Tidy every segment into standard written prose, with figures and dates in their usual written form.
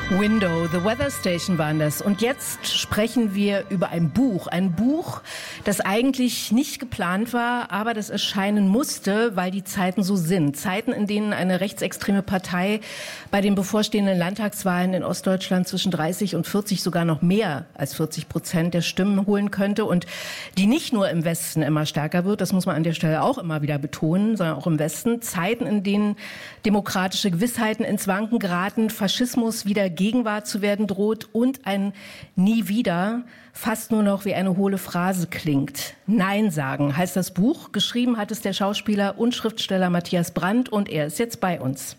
Window, The Weather Station waren das. Und jetzt sprechen wir über ein Buch, das eigentlich nicht geplant war, aber das erscheinen musste, weil die Zeiten so sind. Zeiten, in denen eine rechtsextreme Partei bei den bevorstehenden Landtagswahlen in Ostdeutschland zwischen 30 und 40, sogar noch mehr als 40% der Stimmen holen könnte und die nicht nur im Westen immer stärker wird, das muss man an der Stelle auch immer wieder betonen, sondern auch im Westen. Zeiten, in denen demokratische Gewissheiten ins Wanken geraten, Faschismus wieder Gegenwart zu werden droht und ein Nie wieder fast nur noch wie eine hohle Phrase klingt. Nein sagen heißt das Buch. Geschrieben hat es der Schauspieler und Schriftsteller Matthias Brandt und er ist jetzt bei uns.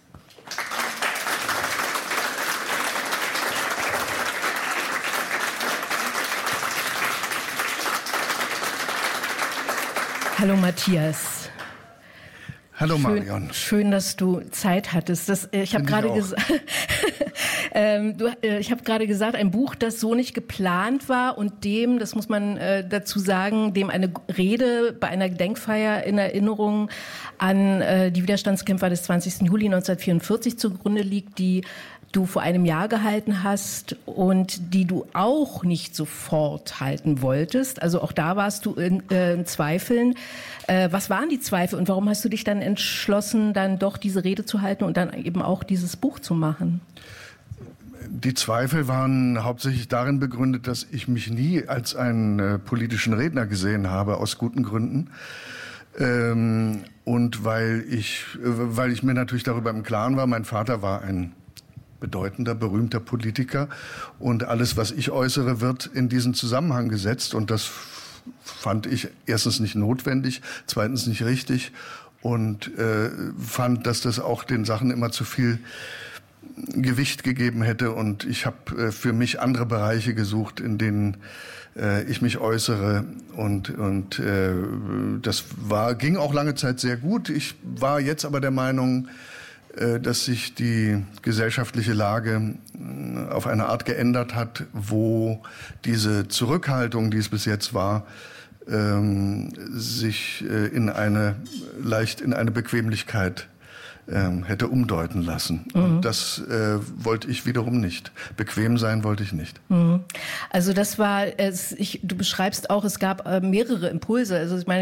Hallo Matthias. Hallo Marion. Schön, dass du Zeit hattest. Ich habe gerade gesagt, ein Buch, das so nicht geplant war und dem, das muss man dazu sagen, dem eine Rede bei einer Gedenkfeier in Erinnerung an die Widerstandskämpfer des 20. Juli 1944 zugrunde liegt, die du vor einem Jahr gehalten hast und die du auch nicht sofort halten wolltest. Also auch da warst du in Zweifeln. Was waren die Zweifel und warum hast du dich dann entschlossen, dann doch diese Rede zu halten und dann eben auch dieses Buch zu machen? Die Zweifel waren hauptsächlich darin begründet, dass ich mich nie als einen politischen Redner gesehen habe, aus guten Gründen. Und weil ich mir natürlich darüber im Klaren war, mein Vater war ein bedeutender, berühmter Politiker und alles, was ich äußere, wird in diesen Zusammenhang gesetzt und das fand ich erstens nicht notwendig, zweitens nicht richtig und fand, dass das auch den Sachen immer zu viel Gewicht gegeben hätte und ich habe für mich andere Bereiche gesucht, in denen ich mich äußere und das ging auch lange Zeit sehr gut. Ich war jetzt aber der Meinung, dass sich die gesellschaftliche Lage auf eine Art geändert hat, wo diese Zurückhaltung, die es bis jetzt war, sich in eine Bequemlichkeit hätte umdeuten lassen. Mhm. Und das wollte ich wiederum nicht. Bequem sein wollte ich nicht. Mhm. Also das war, du beschreibst auch, es gab mehrere Impulse. Also ich meine,